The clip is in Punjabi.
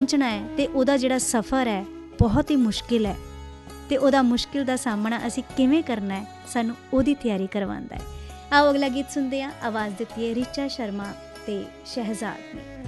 ਪਹੁੰਚਣਾ ਹੈ ਅਤੇ ਉਹਦਾ ਜਿਹੜਾ ਸਫ਼ਰ ਹੈ ਬਹੁਤ ਹੀ ਮੁਸ਼ਕਿਲ ਹੈ ਅਤੇ ਉਹਦਾ ਮੁਸ਼ਕਿਲ ਦਾ ਸਾਹਮਣਾ ਅਸੀਂ ਕਿਵੇਂ ਕਰਨਾ ਹੈ, ਸਾਨੂੰ ਉਹਦੀ ਤਿਆਰੀ ਕਰਵਾਉਂਦਾ ਹੈ। ਆਓ ਅਗਲਾ ਗੀਤ ਸੁਣਦੇ ਹਾਂ। ਆਵਾਜ਼ ਦਿੱਤੀ ਹੈ ਰਿਚਾ ਸ਼ਰਮਾ ਅਤੇ ਸ਼ਹਿਜ਼ਾਦ ਨੇ।